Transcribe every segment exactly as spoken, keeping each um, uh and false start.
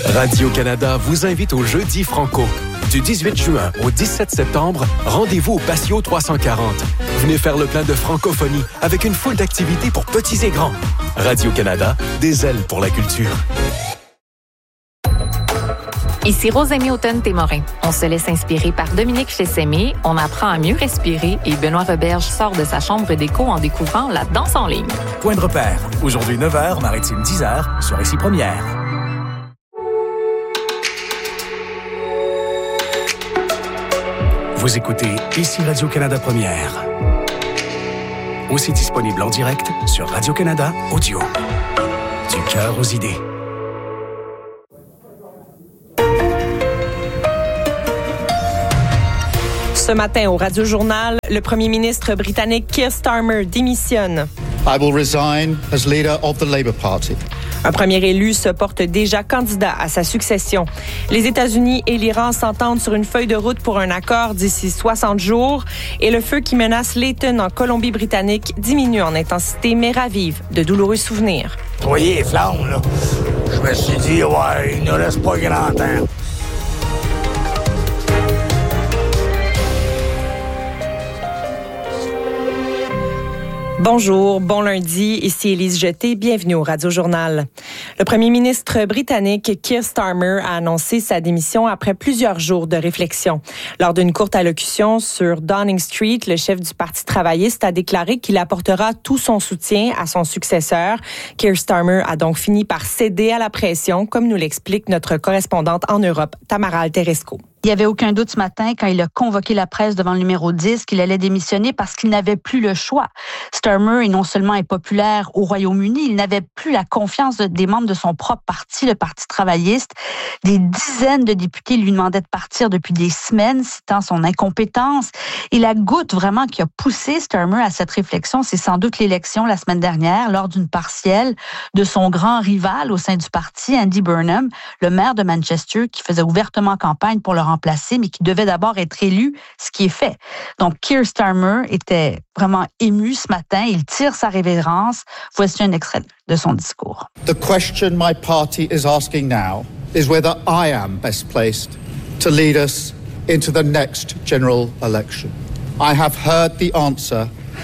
Radio-Canada vous invite au Jeudi Franco. Du dix-huit juin au dix-sept septembre, rendez-vous au Patio trois cent quarante. Venez faire le plein de francophonie avec une foule d'activités pour petits et grands. Radio-Canada, des ailes pour la culture. Ici Rosémie Houghton-Témorin. On se laisse inspirer par Dominique Chessemé, on apprend à mieux respirer et Benoît Roberge sort de sa chambre d'écho en découvrant la danse en ligne. Point de repère. Aujourd'hui neuf heures, Maritime dix heures, sur Ici Première. Vous écoutez Ici Radio-Canada Première. Aussi disponible en direct sur Radio-Canada Audio. Du cœur aux idées. Ce matin, au Radio-Journal, le premier ministre britannique Keir Starmer démissionne. I will resign as leader of the Labour Party. Un premier élu se porte déjà candidat à sa succession. Les États-Unis et l'Iran s'entendent sur une feuille de route pour un accord d'ici soixante jours et le feu qui menace Layton en Colombie-Britannique diminue en intensité mais ravive de douloureux souvenirs. Voyez les flammes, là. Je me suis dit, ouais, il ne reste pas grand temps. Bonjour, bon lundi, ici Élise Jeté, bienvenue au Radio-Journal. Le premier ministre britannique Keir Starmer a annoncé sa démission après plusieurs jours de réflexion. Lors d'une courte allocution sur Downing Street, le chef du Parti travailliste a déclaré qu'il apportera tout son soutien à son successeur. Keir Starmer a donc fini par céder à la pression, comme nous l'explique notre correspondante en Europe, Tamara Alteresco. Il n'y avait aucun doute ce matin quand il a convoqué la presse devant le numéro dix qu'il allait démissionner parce qu'il n'avait plus le choix. Starmer est non seulement impopulaire au Royaume-Uni, il n'avait plus la confiance des membres de son propre parti, le Parti travailliste. Des dizaines de députés lui demandaient de partir depuis des semaines, citant son incompétence. Et la goutte vraiment qui a poussé Starmer à cette réflexion, c'est sans doute l'élection la semaine dernière, lors d'une partielle de son grand rival au sein du parti, Andy Burnham, le maire de Manchester, qui faisait ouvertement campagne pour le remplacé, mais qui devait d'abord être élu, ce qui est fait. Donc, Keir Starmer était vraiment ému ce matin. Il tire sa révérence. Voici un extrait de son discours. The question my party is asking now is whether I am best placed to lead us into the next general election. I have heard the answer.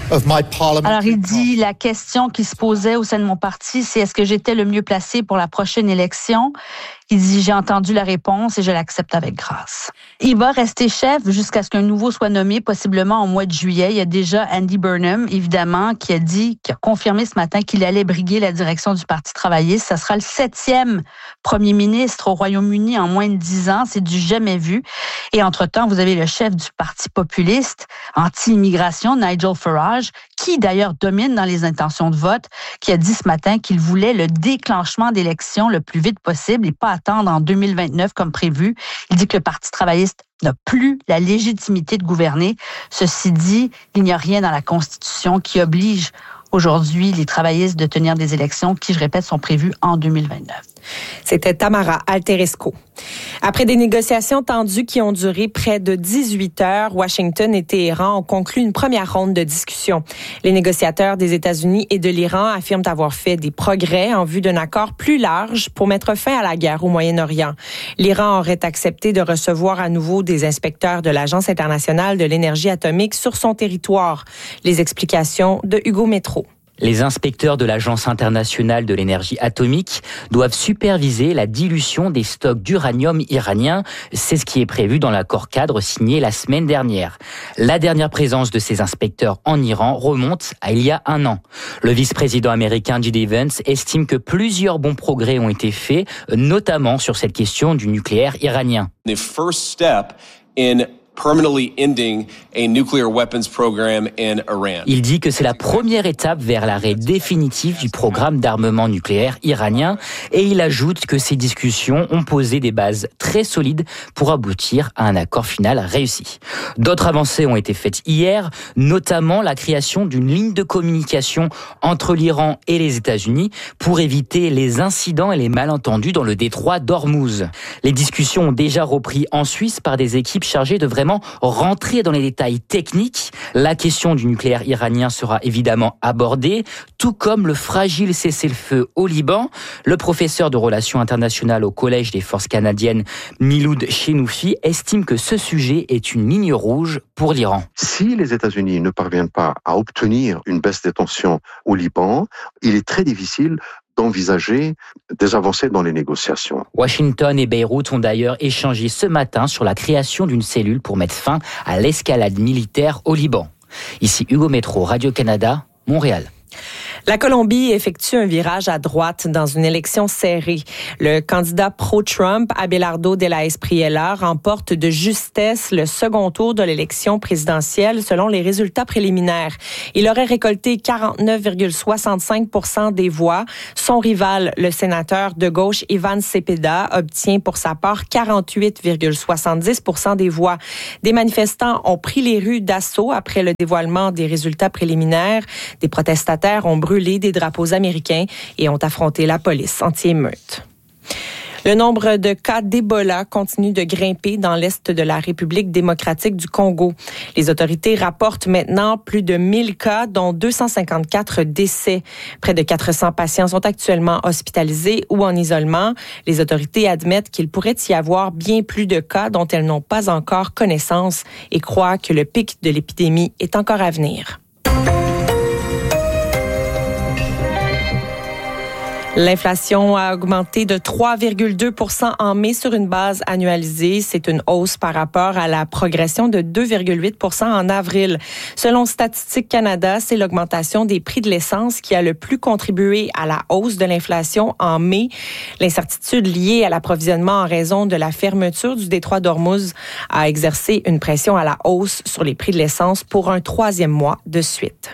Alors, il dit, la question qui se posait au sein de mon parti, c'est est-ce que j'étais le mieux placé pour la prochaine élection? Il dit, j'ai entendu la réponse et je l'accepte avec grâce. Il va rester chef jusqu'à ce qu'un nouveau soit nommé, possiblement au mois de juillet. Il y a déjà Andy Burnham, évidemment, qui a dit, qui a confirmé ce matin qu'il allait briguer la direction du Parti travailliste. Ça sera le septième premier ministre au Royaume-Uni en moins de dix ans. C'est du jamais vu. Et entre-temps, vous avez le chef du Parti populiste, anti-immigration, Nigel Farage, qui d'ailleurs domine dans les intentions de vote, qui a dit ce matin qu'il voulait le déclenchement d'élections le plus vite possible et pas attendre en deux mille vingt-neuf comme prévu. Il dit que le Parti travailliste n'a plus la légitimité de gouverner. Ceci dit, il n'y a rien dans la Constitution qui oblige aujourd'hui les travaillistes de tenir des élections qui, je répète, sont prévues en deux mille vingt-neuf. C'était Tamara Alteresco. Après des négociations tendues qui ont duré près de dix-huit heures, Washington et Téhéran ont conclu une première ronde de discussion. Les négociateurs des États-Unis et de l'Iran affirment avoir fait des progrès en vue d'un accord plus large pour mettre fin à la guerre au Moyen-Orient. L'Iran aurait accepté de recevoir à nouveau des inspecteurs de l'Agence internationale de l'énergie atomique sur son territoire. Les explications de Hugo Métro. Les inspecteurs de l'Agence internationale de l'énergie atomique doivent superviser la dilution des stocks d'uranium iranien. C'est ce qui est prévu dans l'accord cadre signé la semaine dernière. La dernière présence de ces inspecteurs en Iran remonte à il y a un an. Le vice-président américain J D Vance estime que plusieurs bons progrès ont été faits, notamment sur cette question du nucléaire iranien. The first step in permanently ending a nuclear weapons program in Iran. Il dit que c'est la première étape vers l'arrêt définitif du programme d'armement nucléaire iranien et il ajoute que ces discussions ont posé des bases très solides pour aboutir à un accord final réussi. D'autres avancées ont été faites hier, notamment la création d'une ligne de communication entre l'Iran et les États-Unis pour éviter les incidents et les malentendus dans le détroit d'Ormuz. Les discussions ont déjà repris en Suisse par des équipes chargées de vraiment vraiment rentrer dans les détails techniques. La question du nucléaire iranien sera évidemment abordée, tout comme le fragile cessez-le-feu au Liban. Le professeur de relations internationales au Collège des forces canadiennes, Miloud Chenoufi, estime que ce sujet est une ligne rouge pour l'Iran. Si les États-Unis ne parviennent pas à obtenir une baisse des tensions au Liban, il est très difficile d'envisager des avancées dans les négociations. Washington et Beyrouth ont d'ailleurs échangé ce matin sur la création d'une cellule pour mettre fin à l'escalade militaire au Liban. Ici Hugo Métro, Radio-Canada, Montréal. La Colombie effectue un virage à droite dans une élection serrée. Le candidat pro-Trump, Abelardo de la Espriella, remporte de justesse le second tour de l'élection présidentielle selon les résultats préliminaires. Il aurait récolté quarante-neuf virgule soixante-cinq pour cent des voix. Son rival, le sénateur de gauche Ivan Cepeda, obtient pour sa part quarante-huit virgule soixante-dix pour cent des voix. Des manifestants ont pris les rues d'assaut après le dévoilement des résultats préliminaires. Des protestataires ont brûlé des drapeaux américains et ont affronté la police anti-émeute. Le nombre de cas d'Ebola continue de grimper dans l'est de la République démocratique du Congo. Les autorités rapportent maintenant plus de mille cas, dont deux cent cinquante-quatre décès. Près de quatre cents patients sont actuellement hospitalisés ou en isolement. Les autorités admettent qu'il pourrait y avoir bien plus de cas dont elles n'ont pas encore connaissance et croient que le pic de l'épidémie est encore à venir. L'inflation a augmenté de trois virgule deux pour cent en mai sur une base annualisée. C'est une hausse par rapport à la progression de deux virgule huit pour cent en avril. Selon Statistique Canada, c'est l'augmentation des prix de l'essence qui a le plus contribué à la hausse de l'inflation en mai. L'incertitude liée à l'approvisionnement en raison de la fermeture du détroit d'Ormuz a exercé une pression à la hausse sur les prix de l'essence pour un troisième mois de suite.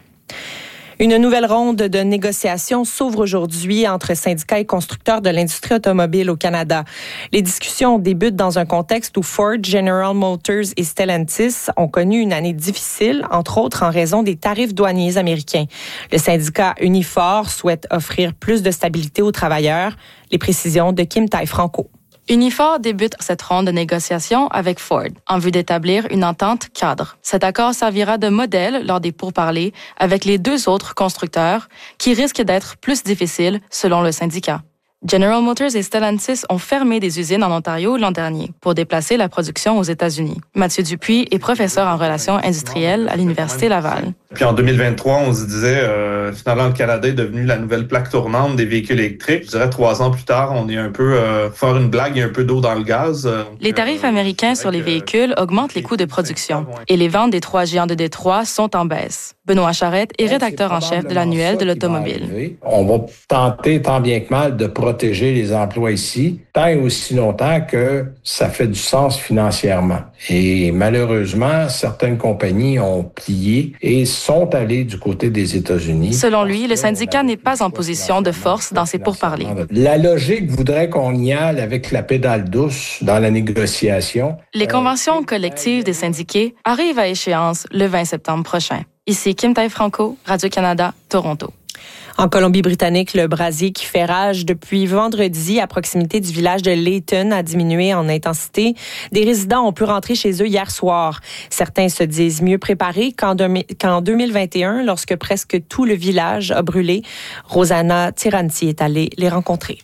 Une nouvelle ronde de négociations s'ouvre aujourd'hui entre syndicats et constructeurs de l'industrie automobile au Canada. Les discussions débutent dans un contexte où Ford, General Motors et Stellantis ont connu une année difficile, entre autres en raison des tarifs douaniers américains. Le syndicat Unifor souhaite offrir plus de stabilité aux travailleurs. Les précisions de Kim Tai-Franco. Unifor débute cette ronde de négociations avec Ford en vue d'établir une entente cadre. Cet accord servira de modèle lors des pourparlers avec les deux autres constructeurs qui risquent d'être plus difficiles selon le syndicat. General Motors et Stellantis ont fermé des usines en Ontario l'an dernier pour déplacer la production aux États-Unis. Mathieu Dupuis est professeur en relations industrielles à l'Université Laval. Puis en deux mille vingt-trois, on se disait, euh, finalement, le Canada est devenu la nouvelle plaque tournante des véhicules électriques. Je dirais, trois ans plus tard, on est un peu, euh, faire une blague, il y a un peu d'eau dans le gaz. Euh, les tarifs américains sur les véhicules augmentent les coûts de production et les ventes des trois géants de Détroit sont en baisse. Benoît Charette est rédacteur en chef de l'annuel de l'automobile. On va tenter tant bien que mal de protéger les emplois ici, tant et aussi longtemps que ça fait du sens financièrement. Et malheureusement, certaines compagnies ont plié et sont allées du côté des États-Unis. Selon lui, le syndicat n'est pas en position de force dans ces pourparlers. La logique voudrait qu'on y aille avec la pédale douce dans la négociation. Les conventions collectives des syndiqués arrivent à échéance le vingt septembre prochain. Ici Kim Tai-Franco, Radio-Canada, Toronto. En Colombie-Britannique, le brasier qui fait rage depuis vendredi à proximité du village de Layton a diminué en intensité. Des résidents ont pu rentrer chez eux hier soir. Certains se disent mieux préparés qu'en deux mille vingt et un, lorsque presque tout le village a brûlé. Rosanna Tiranti est allée les rencontrer.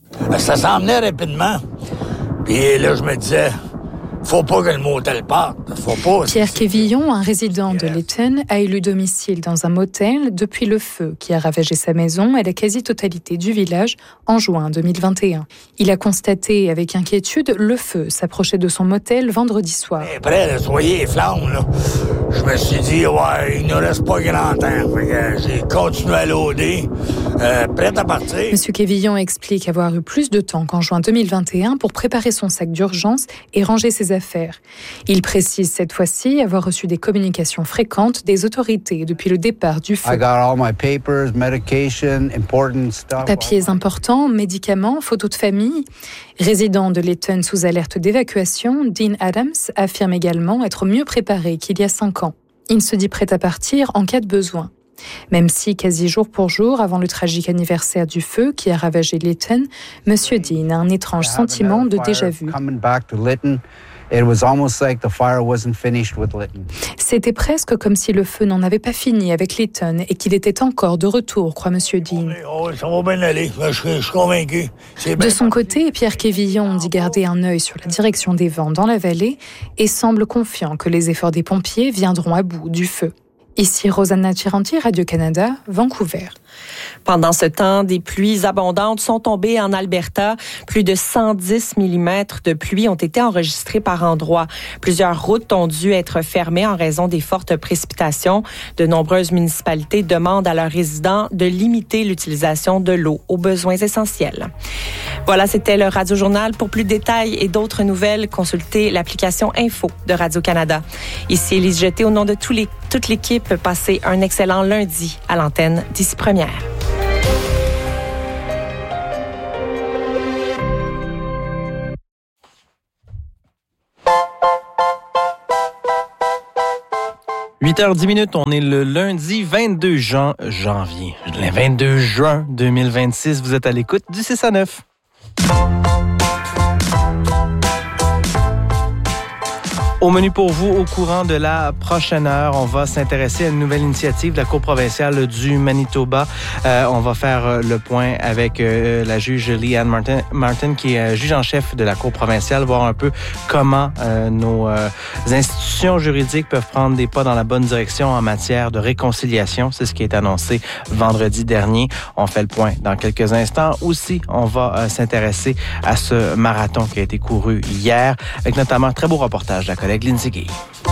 Ça s'en venait rapidement. Puis là, je me disais... Faut pas que le motel parte. Faut pas. Pierre Quévillon, un résident de Layton, a élu domicile dans un motel depuis le feu qui a ravagé sa maison et la quasi-totalité du village en juin deux mille vingt et un. Il a constaté avec inquiétude le feu s'approcher de son motel vendredi soir. Après, là, soyez les flammes, là. Je me suis dit, ouais, il ne reste pas grand temps. Fait que j'ai continué à loader, euh, prêt à partir. Monsieur Quévillon explique avoir eu plus de temps qu'en juin deux mille vingt et un pour préparer son sac d'urgence et ranger ses affaires. Il précise cette fois-ci avoir reçu des communications fréquentes des autorités depuis le départ du feu. Papers, Papiers importants, médicaments, photos de famille. Résident de Layton sous alerte d'évacuation, Dean Adams affirme également être mieux préparé qu'il y a cinq ans. Il se dit prêt à partir en cas de besoin. Même si, quasi jour pour jour, avant le tragique anniversaire du feu qui a ravagé Layton, M. Dean a un étrange sentiment de déjà-vu. It was almost like the fire wasn't finished with Litton. C'était presque comme si le feu n'en avait pas fini avec Litton et qu'il était encore de retour, croit M. Dean. Oh, ça va bien aller, je, je suis convaincu. C'est de son côté, Pierre Quévillon dit garder un œil sur la direction des vents dans la vallée et semble confiant que les efforts des pompiers viendront à bout du feu. Ici Rosanna Tiranti, Radio-Canada, Vancouver. Pendant ce temps, des pluies abondantes sont tombées en Alberta. Plus de cent dix millimètres de pluie ont été enregistrés par endroits. Plusieurs routes ont dû être fermées en raison des fortes précipitations. De nombreuses municipalités demandent à leurs résidents de limiter l'utilisation de l'eau aux besoins essentiels. Voilà, c'était le Radio-Journal. Pour plus de détails et d'autres nouvelles, consultez l'application Info de Radio-Canada. Ici Élise Jeté, au nom de tous les, toute l'équipe, passez un excellent lundi à l'antenne d'ici première. huit heures dix minutes, on est le lundi vingt-deux janvier. Le vingt-deux juin deux mille vingt-six, vous êtes à l'écoute du six à neuf. Au menu pour vous, au courant de la prochaine heure, on va s'intéresser à une nouvelle initiative de la Cour provinciale du Manitoba. Euh, on va faire le point avec euh, la juge Leanne Martin, Martin, qui est juge en chef de la Cour provinciale, voir un peu comment euh, nos euh, institutions juridiques peuvent prendre des pas dans la bonne direction en matière de réconciliation. C'est ce qui est annoncé vendredi dernier. On fait le point dans quelques instants. Aussi, on va euh, s'intéresser à ce marathon qui a été couru hier, avec notamment un très beau reportage de la collègue Lindsay Gay.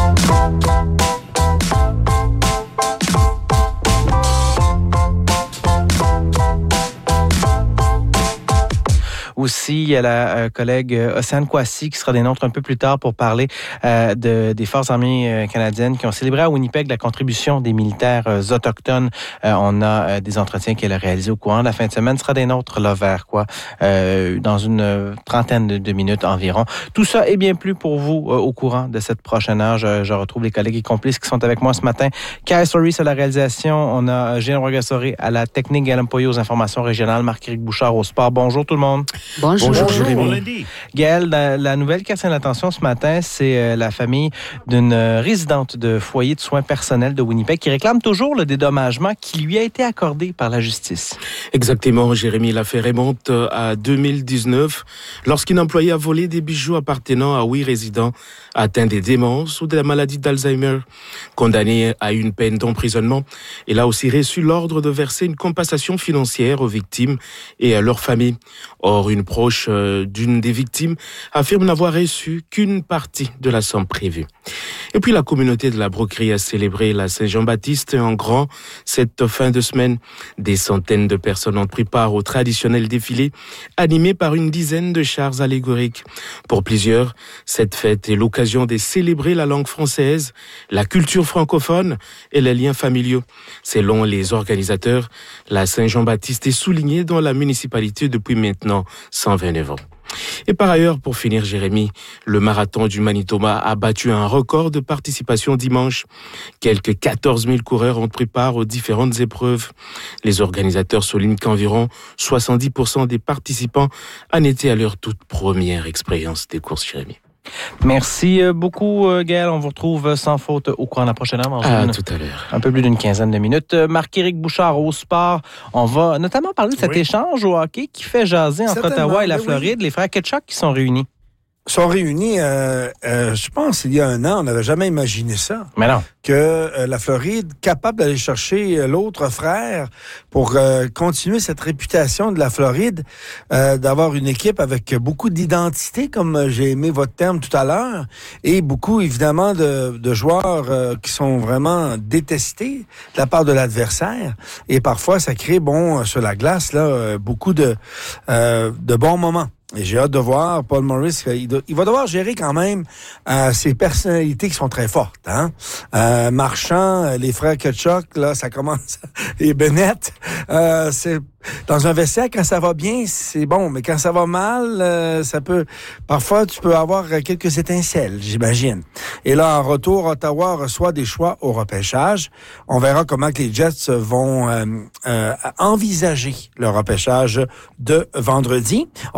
Aussi, il y a la euh, collègue euh, Océane Kwasi qui sera des nôtres un peu plus tard pour parler euh, de, des Forces armées euh, canadiennes qui ont célébré à Winnipeg la contribution des militaires euh, autochtones. Euh, on a euh, des entretiens qu'elle a réalisés au courant de la fin de semaine. Ce sera des nôtres là vers quoi euh, dans une euh, trentaine de, de minutes environ. Tout ça et bien plus pour vous euh, au courant de cette prochaine heure. Je, je retrouve les collègues et complices qui sont avec moi ce matin. Kay Soris à la réalisation. On a Gilles Rogassoré à la technique, Gaël Mpoyo aux informations régionales, Marc-Éric Bouchard au sport. Bonjour tout le monde. Bonjour. Bonjour, Bonjour Jérémy. Gaël, la, la nouvelle qui attire l'attention ce matin, c'est euh, la famille d'une euh, résidente de foyer de soins personnels de Winnipeg qui réclame toujours le dédommagement qui lui a été accordé par la justice. Exactement, Jérémy. L'affaire remonte à deux mille dix-neuf, lorsqu'une employée a volé des bijoux appartenant à huit résidents atteints des démences ou de la maladie d'Alzheimer. Condamnée à une peine d'emprisonnement, elle a aussi reçu l'ordre de verser une compensation financière aux victimes et à leurs familles. Or, une proche d'une des victimes affirme n'avoir reçu qu'une partie de la somme prévue. Et puis la communauté de la Broquerie a célébré la Saint-Jean-Baptiste en grand cette fin de semaine. Des centaines de personnes ont pris part au traditionnel défilé animé par une dizaine de chars allégoriques. Pour plusieurs, cette fête est l'occasion de célébrer la langue française, la culture francophone et les liens familiaux. Selon les organisateurs, la Saint-Jean-Baptiste est soulignée dans la municipalité depuis maintenant cent vingt-neuf ans. Et par ailleurs, pour finir, Jérémy, le marathon du Manitoba a battu un record de participation dimanche. Quelques quatorze mille coureurs ont pris part aux différentes épreuves. Les organisateurs soulignent qu'environ soixante-dix pour cent des participants en étaient à leur toute première expérience des courses, Jérémy. Merci beaucoup, Gaël. On vous retrouve sans faute au courant de la prochaine heure. À tout à l'heure. Un peu plus d'une quinzaine de minutes. Marc-Éric Bouchard au sport. On va notamment parler de cet oui. échange au hockey qui fait jaser entre Certainement, Ottawa et la Floride. Oui. Les frères Ketchuk qui sont réunis. sont réunis, euh, euh, je pense, il y a un an, on n'avait jamais imaginé ça. Mais non. Que euh, la Floride, capable d'aller chercher l'autre frère pour euh, continuer cette réputation de la Floride, euh, d'avoir une équipe avec beaucoup d'identité, comme j'ai aimé votre terme tout à l'heure, et beaucoup, évidemment, de, de joueurs euh, qui sont vraiment détestés de la part de l'adversaire. Et parfois, ça crée, bon, sur la glace, là, beaucoup de, euh, de bons moments. Et j'ai hâte de voir Paul Maurice. Il, doit, il va devoir gérer quand même euh, ses personnalités qui sont très fortes. Hein? Euh, Marchand, les frères Ketchuk, là, ça commence. Et Bennett, euh, c'est dans un vestiaire, quand ça va bien, c'est bon. Mais quand ça va mal, euh, ça peut... Parfois, tu peux avoir quelques étincelles, j'imagine. Et là, en retour, Ottawa reçoit des choix au repêchage. On verra comment que les Jets vont euh, euh, envisager le repêchage de vendredi. On parlera de ça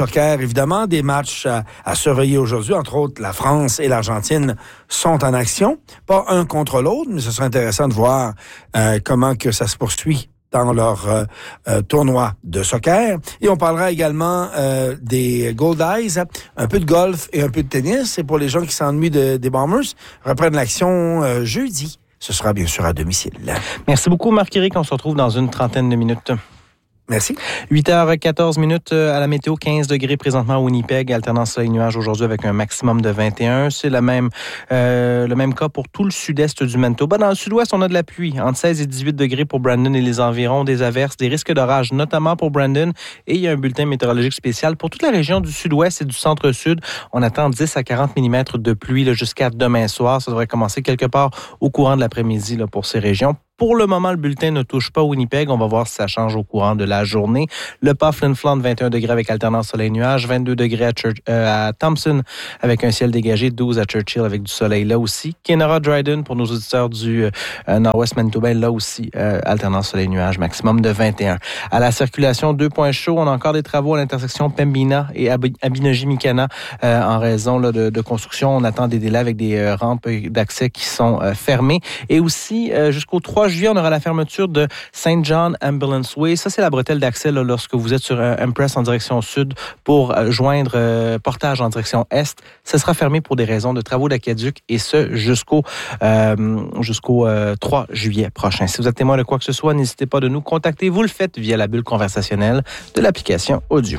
soccer, évidemment, des matchs à, à surveiller aujourd'hui. Entre autres, la France et l'Argentine sont en action. Pas un contre l'autre, mais ce sera intéressant de voir euh, comment que ça se poursuit dans leur euh, euh, tournoi de soccer. Et on parlera également euh, des Goldies, un peu de golf et un peu de tennis. Et pour les gens qui s'ennuient de, des Bombers, reprennent l'action euh, jeudi. Ce sera bien sûr à domicile. Merci beaucoup, Marc-Éric. On se retrouve dans une trentaine de minutes. Merci. huit heures quatorze minutes à la météo, quinze degrés présentement à Winnipeg, alternance soleil-nuage aujourd'hui avec un maximum de vingt et un. C'est la même, euh, le même cas pour tout le sud-est du Manitoba. Dans le sud-ouest, on a de la pluie, entre seize et dix-huit degrés pour Brandon et les environs, des averses, des risques d'orage, notamment pour Brandon. Et il y a un bulletin météorologique spécial pour toute la région du sud-ouest et du centre-sud. On attend dix à quarante millimètres de pluie là, jusqu'à demain soir. Ça devrait commencer quelque part au courant de l'après-midi là, pour ces régions. Pour le moment, le bulletin ne touche pas Winnipeg. On va voir si ça change au courant de la journée. Le pas Flin-Flon, vingt et un degrés avec alternance soleil-nuage, vingt-deux degrés à, Church, euh, à Thompson avec un ciel dégagé, douze à Churchill avec du soleil là aussi. Kenora Dryden, pour nos auditeurs du euh, nord-ouest Manitoba, là aussi, euh, alternance soleil-nuage, maximum de vingt et un. À la circulation, deux points chauds. On a encore des travaux à l'intersection Pembina et Abinogi-Mikana euh, en raison là, de, de construction. On attend des délais avec des euh, rampes d'accès qui sont euh, fermées. Et aussi, euh, jusqu'au trois juillet, on aura la fermeture de Saint John Ambulance Way. Ça, c'est la bretelle d'accès là, lorsque vous êtes sur euh, Empress en direction sud pour euh, joindre euh, Portage en direction est. Ce sera fermé pour des raisons de travaux d'aqueduc et ce jusqu'au, euh, jusqu'au euh, trois juillet prochain. Si vous êtes témoin de quoi que ce soit, n'hésitez pas de nous contacter. Vous le faites via la bulle conversationnelle de l'application audio.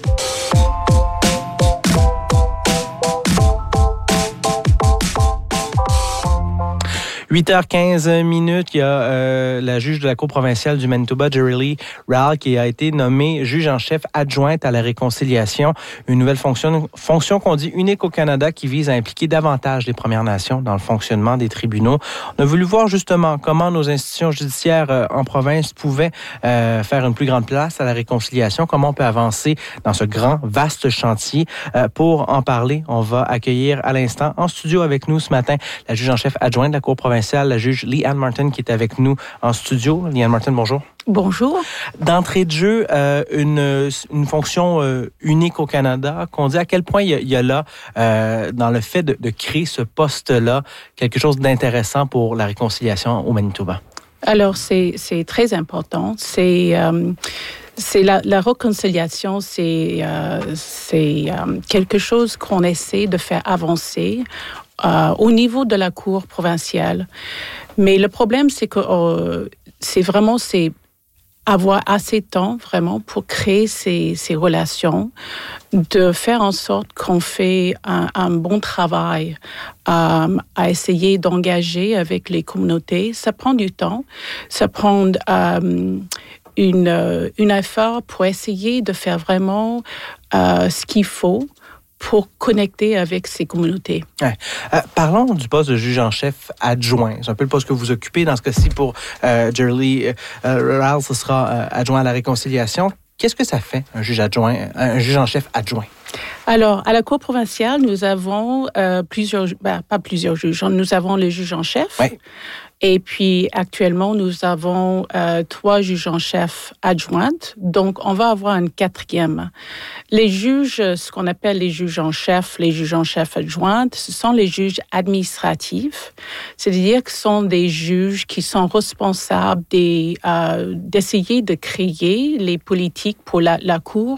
huit heures quinze minutes, il y a euh, la juge de la Cour provinciale du Manitoba, Jerry-Lee Rall, qui a été nommée juge en chef adjointe à la réconciliation. Une nouvelle fonction, fonction qu'on dit unique au Canada qui vise à impliquer davantage les Premières Nations dans le fonctionnement des tribunaux. On a voulu voir justement comment nos institutions judiciaires euh, en province pouvaient euh, faire une plus grande place à la réconciliation, comment on peut avancer dans ce grand, vaste chantier. Euh, pour en parler, on va accueillir à l'instant en studio avec nous ce matin la juge en chef adjointe de la Cour provinciale, la juge Leanne Martin, qui est avec nous en studio. Leanne Martin, bonjour. Bonjour. D'entrée de jeu, euh, une, une fonction euh, unique au Canada, qu'on dit à quel point il y a, il y a là, euh, dans le fait de, de créer ce poste-là, quelque chose d'intéressant pour la réconciliation au Manitoba. Alors, c'est, c'est très important. C'est... Euh, C'est la, la réconciliation, c'est, euh, c'est euh, quelque chose qu'on essaie de faire avancer euh, au niveau de la Cour provinciale. Mais le problème, c'est que euh, c'est vraiment c'est avoir assez de temps vraiment pour créer ces, ces relations, de faire en sorte qu'on fait un, un bon travail euh, à essayer d'engager avec les communautés. Ça prend du temps, ça prend euh, une, euh, une effort pour essayer de faire vraiment euh, ce qu'il faut pour connecter avec ces communautés. Ouais. Euh, parlons du poste de juge en chef adjoint. C'est un peu le poste que vous occupez. Dans ce cas-ci, pour euh, Jerry-Lee euh, Rall, ce sera euh, adjoint à la réconciliation. Qu'est-ce que ça fait, un juge adjoint, un juge en chef adjoint? Alors, à la Cour provinciale, nous avons euh, plusieurs, ben, pas plusieurs juges, nous avons le juge en chef. Oui. Et puis, actuellement, nous avons euh, trois juges en chef adjointes. Donc, on va avoir un quatrième. Les juges, ce qu'on appelle les juges en chef, les juges en chef adjointes, ce sont les juges administratifs. C'est-à-dire que ce sont des juges qui sont responsables des, euh, d'essayer de créer les politiques pour la, la Cour,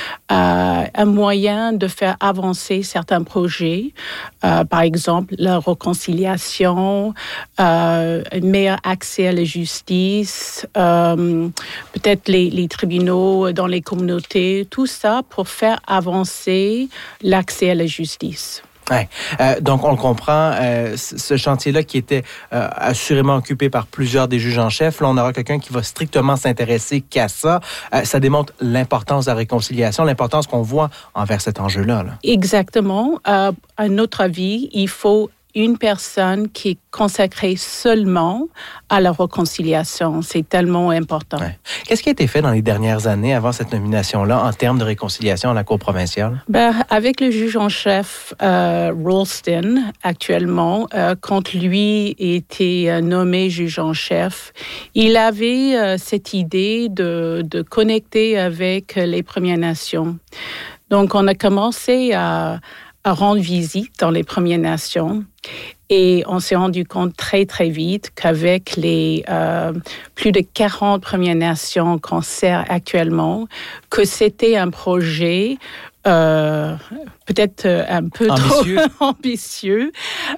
euh, un moyen de faire avancer certains projets, euh, par exemple la réconciliation, euh, un meilleur accès à la justice, euh, peut-être les, les tribunaux dans les communautés, tout ça pour faire avancer l'accès à la justice. Ouais. Euh, donc, on le comprend, euh, ce chantier-là qui était euh, assurément occupé par plusieurs des juges en chef, là, on aura quelqu'un qui va strictement s'intéresser qu'à ça. Euh, ça démontre l'importance de la réconciliation, l'importance qu'on voit envers cet enjeu-là. Là. Exactement. Euh, à notre avis, il faut une personne qui est consacrée seulement à la réconciliation. C'est tellement important. Ouais. Qu'est-ce qui a été fait dans les dernières années avant cette nomination-là en termes de réconciliation à la Cour provinciale? Ben, avec le juge en chef euh, Rolston, actuellement, euh, quand lui était nommé juge en chef, il avait euh, cette idée de, de connecter avec les Premières Nations. Donc, on a commencé à, à rendre visite dans les Premières Nations et on s'est rendu compte très, très vite qu'avec les euh, plus de quarante Premières Nations qu'on sert actuellement, que c'était un projet Euh, peut-être un peu ambitieux. trop ambitieux.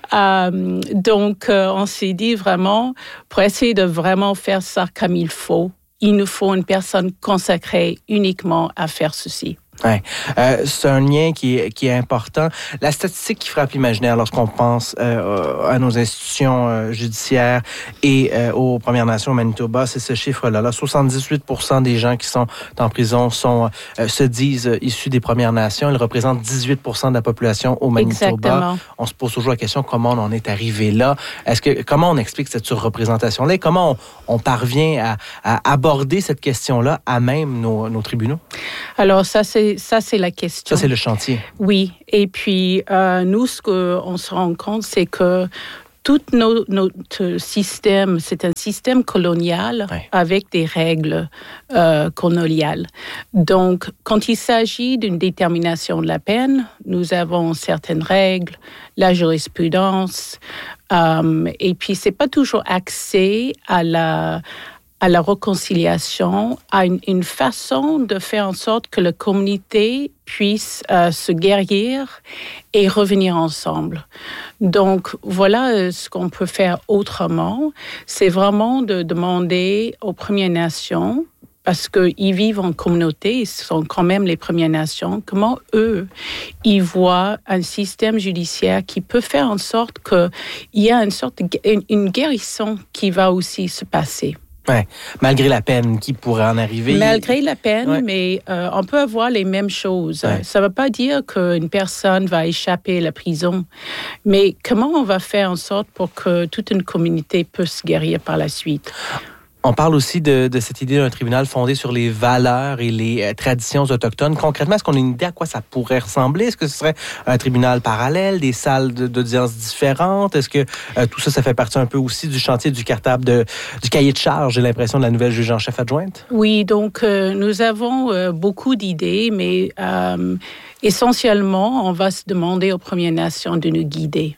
Euh, donc, euh, on s'est dit vraiment, pour essayer de vraiment faire ça comme il faut, il nous faut une personne consacrée uniquement à faire ceci. Ouais. Euh, c'est un lien qui est, qui est important. La statistique qui frappe l'imaginaire lorsqu'on pense euh, à nos institutions euh, judiciaires et euh, aux Premières Nations au Manitoba, c'est ce chiffre-là. Là, soixante-dix-huit pour cent des gens qui sont en prison sont, euh, se disent euh, issus des Premières Nations. Ils représentent dix-huit pour cent de la population au Manitoba. Exactement. On se pose toujours la question comment on en est arrivé là. Est-ce que comment on explique cette surreprésentation-là et comment on, on parvient à, à aborder cette question-là à même nos, nos tribunaux? Alors, ça, c'est Ça, c'est la question. Ça, c'est le chantier. Oui. Et puis, euh, nous, ce qu'on se rend compte, c'est que tout nos, notre système, c'est un système colonial ouais. avec des règles euh, coloniales. Donc, quand il s'agit d'une détermination de la peine, nous avons certaines règles, la jurisprudence, euh, et puis c'est pas toujours axé à la à la réconciliation, à une, une façon de faire en sorte que la communauté puisse euh, se guérir et revenir ensemble. Donc, voilà euh, ce qu'on peut faire autrement. C'est vraiment de demander aux Premières Nations, parce qu'ils vivent en communauté, ils sont quand même les Premières Nations, comment eux, ils voient un système judiciaire qui peut faire en sorte qu'il y a une sorte de, une, une guérison qui va aussi se passer. Ouais, malgré la peine qui pourrait en arriver. Malgré la peine, ouais. mais euh, on peut avoir les mêmes choses. Ouais. Ça ne veut pas dire qu'une personne va échapper à la prison, mais comment on va faire en sorte pour que toute une communauté puisse se guérir par la suite? On parle aussi de, de cette idée d'un tribunal fondé sur les valeurs et les euh, traditions autochtones. Concrètement, est-ce qu'on a une idée à quoi ça pourrait ressembler? Est-ce que ce serait un tribunal parallèle, des salles de, d'audience différentes? Est-ce que euh, tout ça, ça fait partie un peu aussi du chantier du cartable, de, du cahier de charge, j'ai l'impression, de la nouvelle juge en chef adjointe? Oui, donc euh, nous avons euh, beaucoup d'idées, mais euh, essentiellement, on va se demander aux Premières Nations de nous guider.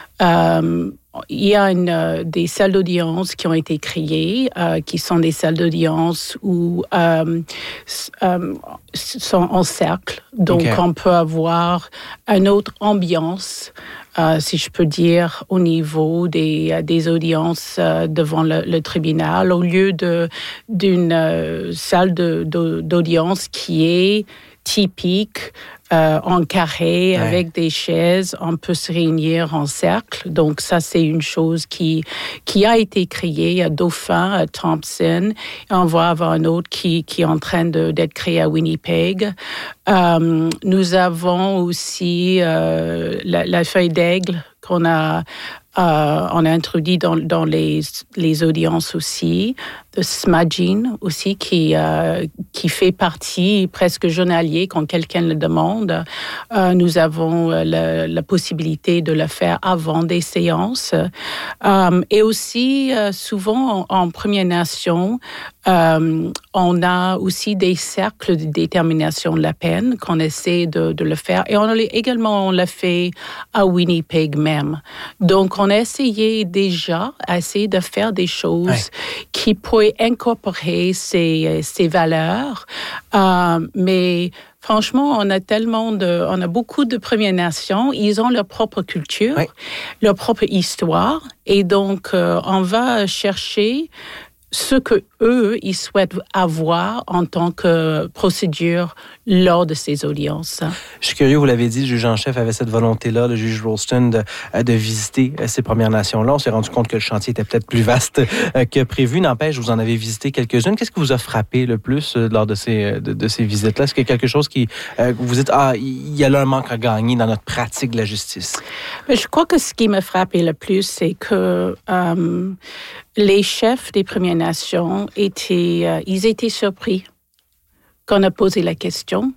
Euh, il y a une, euh, des salles d'audience qui ont été créées, euh, qui sont des salles d'audience où euh, euh, sont en cercle. Donc, okay. on peut avoir une autre ambiance, euh, si je peux dire, au niveau des, des audiences euh, devant le, le tribunal, au lieu de, d'une euh, salle de, de, d'audience qui est typique, Euh, en carré, ouais. avec des chaises, on peut se réunir en cercle. Donc, ça, c'est une chose qui, qui a été créée à Dauphin, à Thompson. Et on va avoir un autre qui, qui est en train de, d'être créé à Winnipeg. Euh, nous avons aussi euh, la, la feuille d'aigle qu'on a, euh, on a introduit dans, dans les, les audiences aussi. Le smudging aussi, qui, euh, qui fait partie presque journalier quand quelqu'un le demande. Euh, nous avons la, la possibilité de le faire avant des séances. Euh, et aussi, euh, souvent, en, en Première Nation, euh, on a aussi des cercles de détermination de la peine qu'on essaie de, de le faire. Et on a également, on l'a fait à Winnipeg même. Donc, on a essayé déjà, à essayer de faire des choses ouais. qui pourraient incorporer ces, ces valeurs. Euh, mais franchement, on a tellement de, on a beaucoup de Premières Nations. Ils ont leur propre culture, oui. leur propre histoire. Et donc, euh, on va chercher ce que eux, ils souhaitent avoir en tant que procédure lors de ces audiences. Je suis curieux, vous l'avez dit, le juge en chef avait cette volonté-là, le juge Rolston, de, de visiter ces Premières Nations-là. On s'est rendu compte que le chantier était peut-être plus vaste que prévu. N'empêche, vous en avez visité quelques-unes. Qu'est-ce qui vous a frappé le plus lors de ces, de, de ces visites-là? Est-ce qu'il y a quelque chose qui, euh, vous dites, ah, il y a là un manque à gagner dans notre pratique de la justice? Je crois que ce qui m'a frappé le plus, c'est que euh, les chefs des Premières Nations étaient, euh, ils étaient surpris qu'on a posé la question.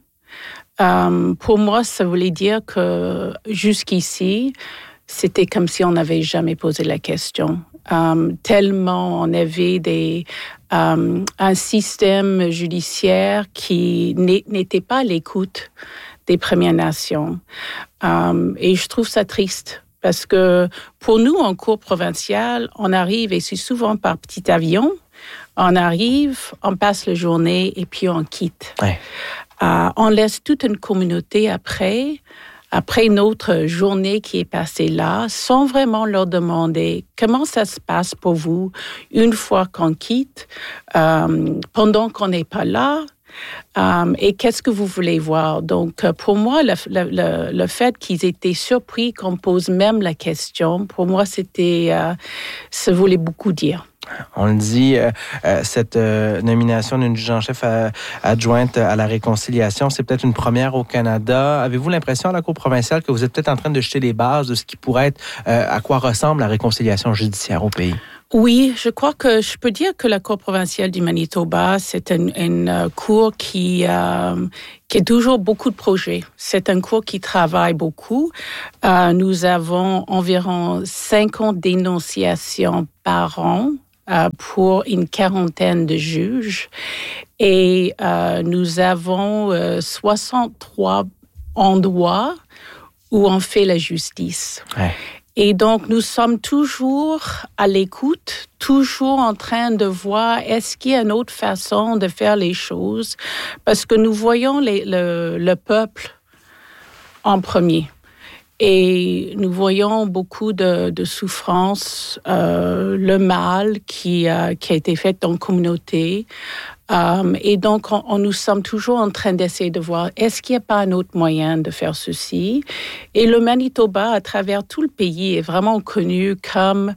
Euh, pour moi, ça voulait dire que jusqu'ici, c'était comme si on n'avait jamais posé la question. Euh, tellement on avait des, euh, un système judiciaire qui n'était pas à l'écoute des Premières Nations. Um, et je trouve ça triste parce que pour nous, en Cour provinciale, on arrive, et c'est souvent par petit avion, on arrive, on passe la journée et puis on quitte. Ouais. Uh, on laisse toute une communauté après, après notre journée qui est passée là, sans vraiment leur demander comment ça se passe pour vous une fois qu'on quitte, um, pendant qu'on n'est pas là. Um, et qu'est-ce que vous voulez voir? Donc, pour moi, le, le, le fait qu'ils étaient surpris qu'on pose même la question, pour moi, c'était, euh, ça voulait beaucoup dire. On le dit, euh, euh, cette euh, nomination d'une juge en chef euh, adjointe à la réconciliation, c'est peut-être une première au Canada. Avez-vous l'impression à la Cour provinciale que vous êtes peut-être en train de jeter les bases de ce qui pourrait être, euh, à quoi ressemble la réconciliation judiciaire au pays? Oui, je crois que je peux dire que la Cour provinciale du Manitoba, c'est une, une uh, cour qui, euh, qui a toujours beaucoup de projets. C'est une cour qui travaille beaucoup. Euh, nous avons environ cinquante dénonciations par an euh, pour une quarantaine de juges. Et euh, nous avons euh, soixante-trois endroits où on fait la justice. Ouais. Et donc, nous sommes toujours à l'écoute, toujours en train de voir est-ce qu'il y a une autre façon de faire les choses, parce que nous voyons les, le, le peuple en premier. Et nous voyons beaucoup de, de souffrance, euh, le mal qui, euh, qui a été fait dans la communauté. Um, et donc, on, on, nous sommes toujours en train d'essayer de voir, est-ce qu'il n'y a pas un autre moyen de faire ceci? Et le Manitoba, à travers tout le pays, est vraiment connu comme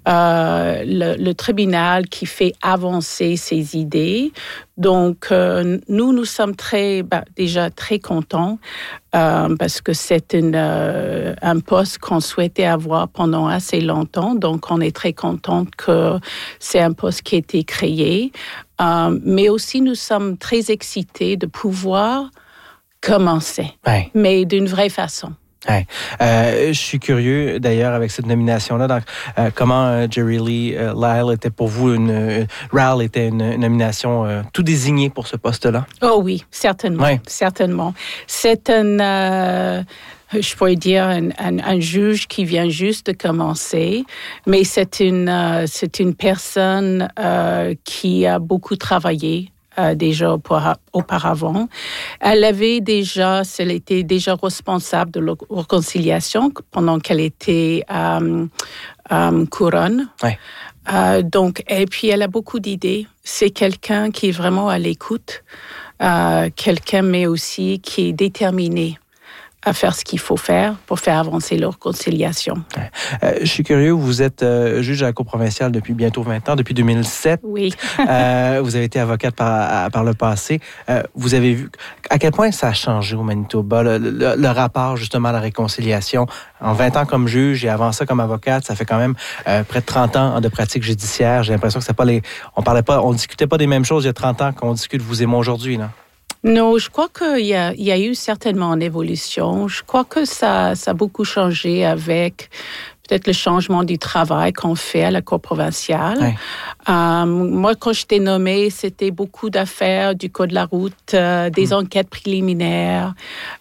euh, le, le tribunal qui fait avancer ses idées. Donc, euh, nous, nous sommes très, bah, déjà très contents euh, parce que c'est une, euh, un poste qu'on souhaitait avoir pendant assez longtemps. Donc, on est très contents que c'est un poste qui a été créé. Euh, mais aussi, nous sommes très excités de pouvoir commencer, ouais. mais d'une vraie façon. Ouais. Euh, je suis curieux, d'ailleurs, avec cette nomination-là, donc, euh, comment euh, Jerry Lee euh, Lyle était pour vous, une, euh, Ryle était une, une nomination euh, tout désignée pour ce poste-là? Oh oui, certainement, ouais. certainement. C'est un... Euh, je pourrais dire un, un, un juge qui vient juste de commencer, mais c'est une, euh, c'est une personne euh, qui a beaucoup travaillé euh, déjà auparavant. Elle avait déjà, elle était déjà responsable de la réconciliation pendant qu'elle était euh, euh, couronne. Ouais. Euh, donc, et puis elle a beaucoup d'idées. C'est quelqu'un qui est vraiment à l'écoute, euh, quelqu'un mais aussi qui est déterminé à faire ce qu'il faut faire pour faire avancer leur réconciliation. Euh, je suis curieux, vous êtes euh, juge à la Cour provinciale depuis bientôt vingt ans, depuis deux mille sept. Oui. euh, vous avez été avocate par, par le passé. Euh, vous avez vu à quel point ça a changé au Manitoba, le, le, le rapport justement à la réconciliation. En vingt ans comme juge et avant ça comme avocate, ça fait quand même euh, près de trente ans de pratique judiciaire. J'ai l'impression que c'est pas les, on parlait pas, on discutait pas des mêmes choses il y a trente ans qu'on discute vous et moi aujourd'hui, là. Non, je crois qu'il y a, il y a eu certainement une évolution. Je crois que ça, ça a beaucoup changé avec peut-être le changement du travail qu'on fait à la Cour provinciale. Ouais. Euh, moi, quand j'étais nommée, c'était beaucoup d'affaires du code de la route, euh, des mmh. enquêtes préliminaires.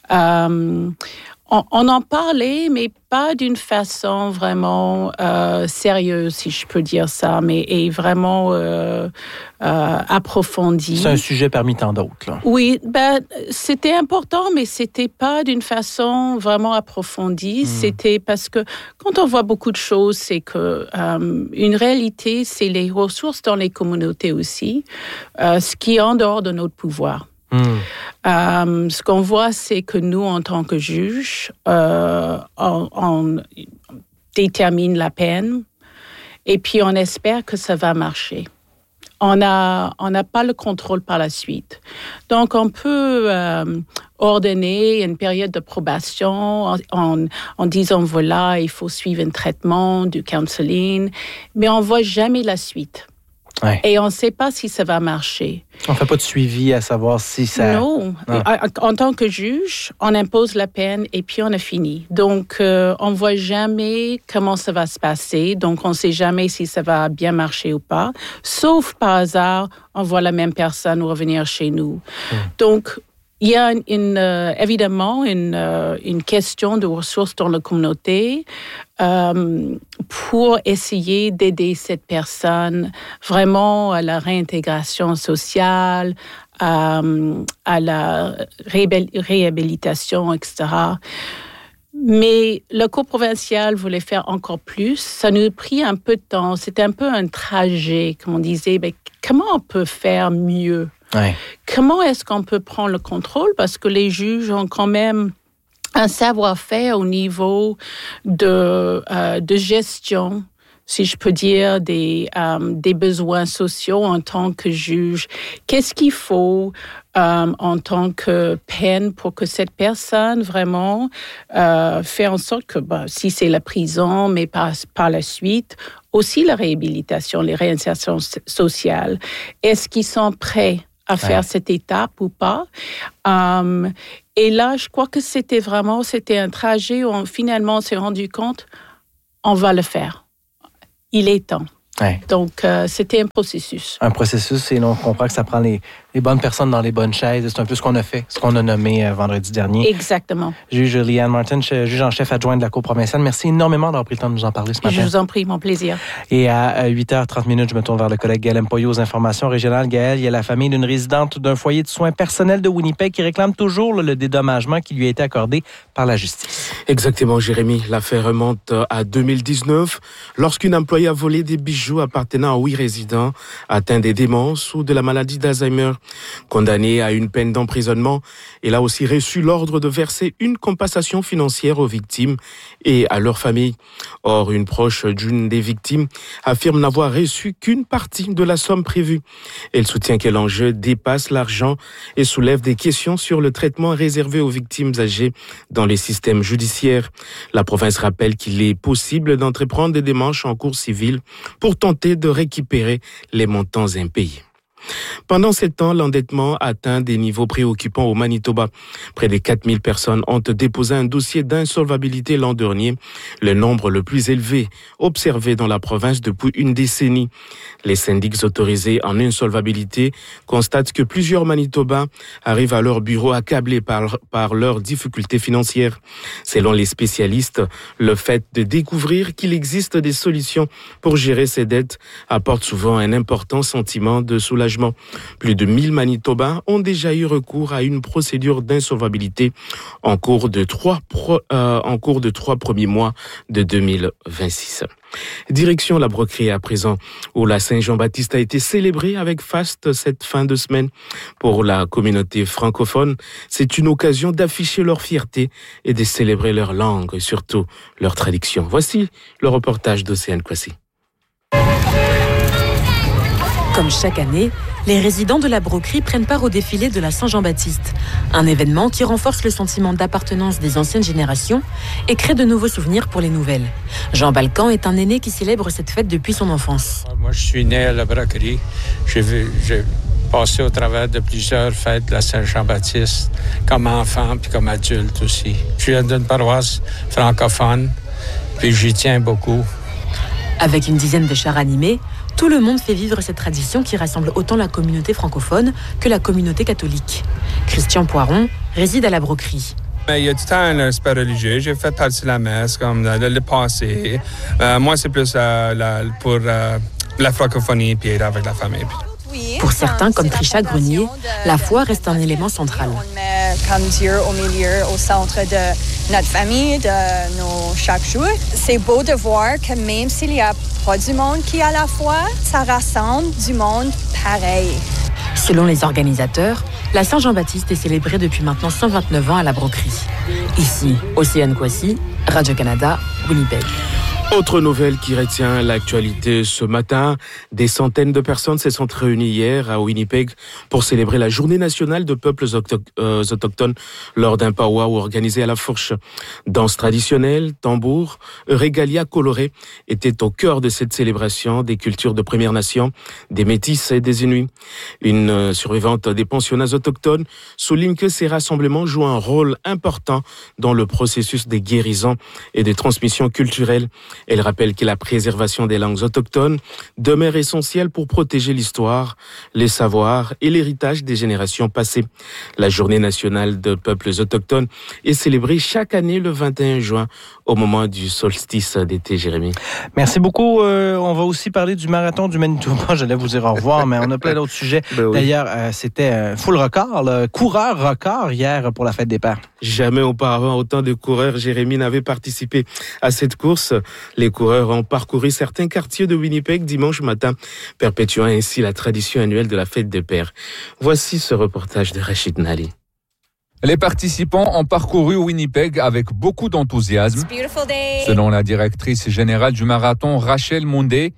Euh, on, on en parlait, mais pas d'une façon vraiment euh, sérieuse, si je peux dire ça, mais et vraiment euh, euh, approfondie. C'est un sujet parmi tant d'autres, là. Oui, ben, c'était important, mais c'était pas d'une façon vraiment approfondie. Mmh. C'était parce que quand on voit beaucoup de choses, c'est que euh, une réalité, c'est les ressources dans les communautés aussi, euh, ce qui est en dehors de notre pouvoir. Mmh. Euh, ce qu'on voit, c'est que nous, en tant que juges, euh, on, on détermine la peine et puis on espère que ça va marcher. On n'a on n'a pas le contrôle par la suite. Donc, on peut euh, ordonner une période de probation en, en, en disant, voilà, il faut suivre un traitement, du counseling, mais on ne voit jamais la suite. Ouais. Et on ne sait pas si ça va marcher. On ne fait pas de suivi à savoir si ça... Non. Ah. En tant que juge, on impose la peine et puis on a fini. Donc, euh, on ne voit jamais comment ça va se passer. Donc, on ne sait jamais si ça va bien marcher ou pas. Sauf par hasard, on voit la même personne revenir chez nous. Mmh. Donc, Il y a une, une, euh, évidemment une, euh, une question de ressources dans la communauté euh, pour essayer d'aider cette personne vraiment à la réintégration sociale, euh, à la réhabilitation, et cetera. Mais le co-provincial voulait faire encore plus. Ça nous a pris un peu de temps. C'était un peu un trajet, comme on disait. Ben, comment on peut faire mieux? Ouais. Comment est-ce qu'on peut prendre le contrôle? Parce que les juges ont quand même un savoir-faire au niveau de, euh, de gestion, si je peux dire, des, euh, des besoins sociaux en tant que juge. Qu'est-ce qu'il faut euh, en tant que peine pour que cette personne vraiment euh, fait en sorte que, bah, si c'est la prison, mais par, par la suite, aussi la réhabilitation, les réinsertions sociales. Est-ce qu'ils sont prêts à faire ouais. cette étape ou pas? Um, et là, je crois que c'était vraiment, c'était un trajet où on, finalement on s'est rendu compte, on va le faire. Il est temps. Ouais. Donc, euh, c'était un processus. Un processus, et on comprend que ça prend les, les bonnes personnes dans les bonnes chaises. C'est un peu ce qu'on a fait, ce qu'on a nommé euh, vendredi dernier. Exactement. Juge Leanne Martin, juge en chef adjoint de la Cour provinciale, merci énormément d'avoir pris le temps de nous en parler ce matin. Je vous en prie, mon plaisir. Et à huit heures trente, je me tourne vers le collègue Gaël Mpoyo aux informations régionales. Gaël, il y a la famille d'une résidente d'un foyer de soins personnels de Winnipeg qui réclame toujours le dédommagement qui lui a été accordé par la justice. Exactement, Jérémy. L'affaire remonte à deux mille dix-neuf, lorsqu'une employée a volé des bijoux appartenant à huit résidents atteints des démences ou de la maladie d'Alzheimer. Condamnée à une peine d'emprisonnement, elle a aussi reçu l'ordre de verser une compensation financière aux victimes et à leurs familles. Or, une proche d'une des victimes affirme n'avoir reçu qu'une partie de la somme prévue. Elle soutient que l'enjeu dépasse l'argent et soulève des questions sur le traitement réservé aux victimes âgées dans les systèmes judiciaires. La province rappelle qu'il est possible d'entreprendre des démarches en cour civile pour tenter de récupérer les montants impayés. Pendant ces temps, l'endettement atteint des niveaux préoccupants au Manitoba. Près de quatre mille personnes ont déposé un dossier d'insolvabilité l'an dernier, le nombre le plus élevé observé dans la province depuis une décennie. Les syndics autorisés en insolvabilité constatent que plusieurs Manitobains arrivent à leur bureau accablés par, par leurs difficultés financières. Selon les spécialistes, le fait de découvrir qu'il existe des solutions pour gérer ces dettes apporte souvent un important sentiment de soulagement. Plus de mille Manitobains ont déjà eu recours à une procédure d'insolvabilité en cours de trois, pro, euh, en cours de trois premiers mois de deux mille vingt-six. Direction la Broquerie à présent, où la Saint-Jean-Baptiste a été célébrée avec faste cette fin de semaine. Pour la communauté francophone, c'est une occasion d'afficher leur fierté et de célébrer leur langue et surtout leur tradition. Voici le reportage d'Océane Kwasi. Comme chaque année, les résidents de la Broquerie prennent part au défilé de la Saint-Jean-Baptiste, un événement qui renforce le sentiment d'appartenance des anciennes générations et crée de nouveaux souvenirs pour les nouvelles. Jean Balcan est un aîné qui célèbre cette fête depuis son enfance. Moi, je suis né à la Broquerie. J'ai, vu, j'ai passé au travers de plusieurs fêtes de la Saint-Jean-Baptiste, comme enfant puis comme adulte aussi. Je viens d'une paroisse francophone, puis j'y tiens beaucoup. Avec une dizaine de chars animés, tout le monde fait vivre cette tradition qui rassemble autant la communauté francophone que la communauté catholique. Christian Poiron réside à la Broquerie. Il y a tout le temps un aspect religieux. J'ai fait partie de la messe, comme le, le passé. Euh, moi, c'est plus euh, la, pour euh, la francophonie puis être avec la famille. Pour certains, comme Trisha Grenier, la foi reste un élément central. On met comme Dieu au milieu, au centre de notre famille, de nos chaque jour. C'est beau de voir que même s'il n'y a pas du monde qui a la foi, ça rassemble du monde pareil. Selon les organisateurs, la Saint-Jean-Baptiste est célébrée depuis maintenant cent vingt-neuf ans à la Broquerie. Ici, Océane Kwasi, Radio-Canada, Winnipeg. Autre nouvelle qui retient l'actualité ce matin, des centaines de personnes se sont réunies hier à Winnipeg pour célébrer la Journée nationale de peuples autochtones lors d'un powwow organisé à la Fourche. Danse traditionnelle, tambour, régalia colorée étaient au cœur de cette célébration des cultures de Premières Nations, des Métis et des Inuits. Une survivante des pensionnats autochtones souligne que ces rassemblements jouent un rôle important dans le processus de guérison et de transmission culturelle. Elle rappelle que la préservation des langues autochtones demeure essentielle pour protéger l'histoire, les savoirs et l'héritage des générations passées. La Journée nationale des peuples autochtones est célébrée chaque année le vingt et un juin au moment du solstice d'été, Jérémy. Merci beaucoup. Euh, on va aussi parler du marathon du Manitoba. J'allais vous dire au revoir, mais on a plein d'autres sujets. Ben oui. D'ailleurs, euh, c'était un full record, là, coureur record hier pour la fête des pères. Jamais auparavant, autant de coureurs, Jérémy, n'avaient participé à cette course. Les coureurs ont parcouru certains quartiers de Winnipeg dimanche matin, perpétuant ainsi la tradition annuelle de la fête des pères. Voici ce reportage de Rachid Nali. Les participants ont parcouru Winnipeg avec beaucoup d'enthousiasme. Selon la directrice générale du marathon, Rachel Mundé,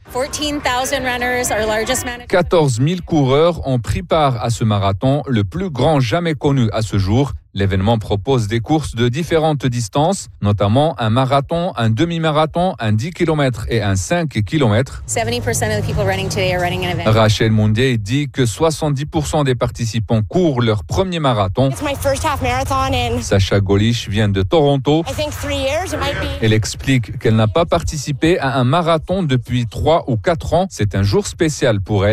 quatorze mille coureurs ont pris part à ce marathon, le plus grand jamais connu à ce jour. L'événement propose des courses de différentes distances, notamment un marathon, un demi-marathon, un dix kilomètres et un cinq kilomètres. Rachel Mundé dit que soixante-dix pour cent des participants courent leur premier marathon. Sacha Golish vient de Toronto. Elle explique qu'elle n'a pas participé à un marathon depuis trois ou quatre ans. C'est un jour spécial pour elle.